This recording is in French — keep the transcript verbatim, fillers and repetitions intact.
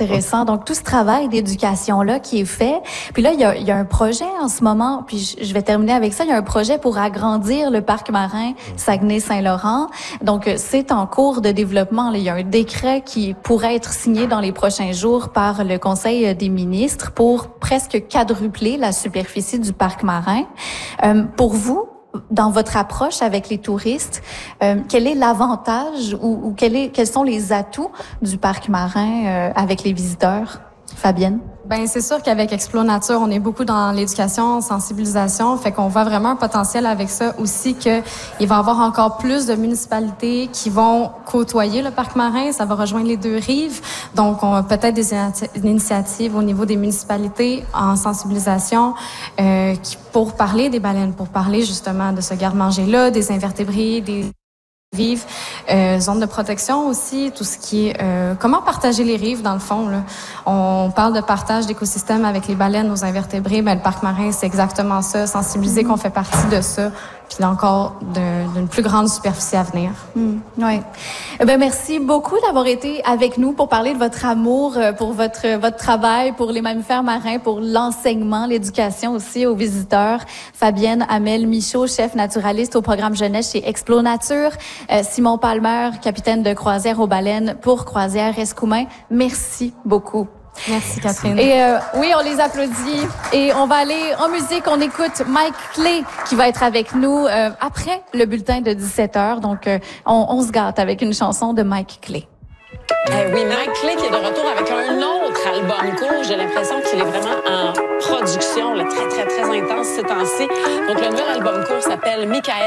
intéressant. Donc, tout ce travail d'éducation-là qui est fait. Puis là, il y a, il y a un projet en ce moment, puis je, je vais terminer avec ça. Il y a un projet pour agrandir le parc marin Saguenay-Saint-Laurent. Donc, c'est en cours de développement. Là. Il y a un décret qui pourrait être signé dans les prochains jours par le Conseil des ministres pour presque quadrupler la superficie du parc marin. Euh, pour vous, dans votre approche avec les touristes, euh, quel est l'avantage ou, ou quel est, quels sont les atouts du parc marin euh, avec les visiteurs? Fabienne? Ben c'est sûr qu'avec Explo Nature, on est beaucoup dans l'éducation, sensibilisation, fait qu'on voit vraiment un potentiel avec ça aussi que il va y avoir encore plus de municipalités qui vont côtoyer le parc marin, ça va rejoindre les deux rives. Donc on a peut-être des initiatives au niveau des municipalités en sensibilisation euh, qui, pour parler des baleines, pour parler justement de ce garde-manger-là, des invertébrés, des rives, euh, zone de protection aussi, tout ce qui est euh, comment partager les rives dans le fond. Là. On parle de partage d'écosystèmes avec les baleines, nos invertébrés, mais le parc marin, c'est exactement ça, sensibiliser mm-hmm. qu'on fait partie de ça, puis encore d'une plus grande superficie à venir. Mm, oui. Eh bien, merci beaucoup d'avoir été avec nous pour parler de votre amour pour votre votre travail, pour les mammifères marins, pour l'enseignement, l'éducation aussi aux visiteurs. Fabienne Hamel-Michaud, chef naturaliste au programme jeunesse chez Explo Nature. Euh, Simon Palmer, capitaine de croisière aux baleines pour Croisière Escoumin. Merci beaucoup. Merci Catherine. Et euh, oui, on les applaudit. Et on va aller en musique. On écoute Mike Clay qui va être avec nous euh, après le bulletin de dix-sept heures. Donc, euh, on, on se gâte avec une chanson de Mike Clay. Eh oui, Mike Clay qui est de retour avec un autre album court. J'ai l'impression qu'il est vraiment en production, là, très, très, très intense ces temps-ci. Donc, le nouvel album court s'appelle Michael.